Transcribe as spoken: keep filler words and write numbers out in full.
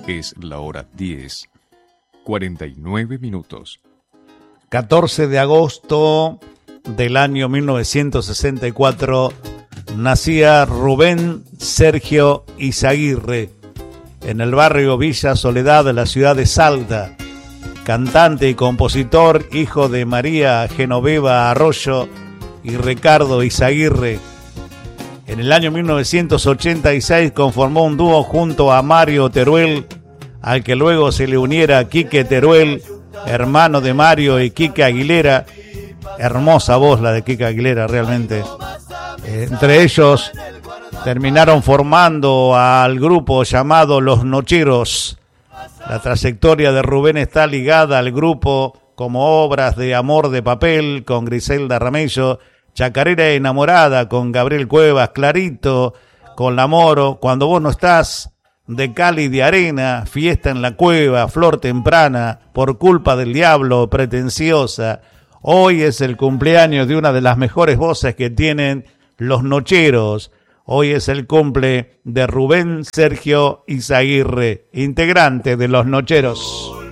Es la hora diez, cuarenta y nueve minutos. catorce de agosto del año mil novecientos sesenta y cuatro nacía Rubén Sergio Izaguirre en el barrio Villa Soledad de la ciudad de Salta. Cantante y compositor, hijo de María Genoveva Arroyo y Ricardo Izaguirre. En el año mil novecientos ochenta y seis conformó un dúo junto a Mario Teruel, al que luego se le uniera Quique Teruel, hermano de Mario y Quique Aguilera. Hermosa voz la de Quique Aguilera, realmente. Eh, entre ellos terminaron formando al grupo llamado Los Nocheros. La trayectoria de Rubén está ligada al grupo como Obras de Amor de Papel con Griselda Ramello, Chacarera Enamorada con Gabriel Cuevas, Clarito con La Moro, Cuando vos no estás, De Cali de Arena, Fiesta en la Cueva, Flor Temprana, Por culpa del diablo, Pretenciosa. Hoy es el cumpleaños de una de las mejores voces que tienen Los Nocheros. Hoy es el cumple de Rubén Sergio Izaguirre, integrante de Los Nocheros.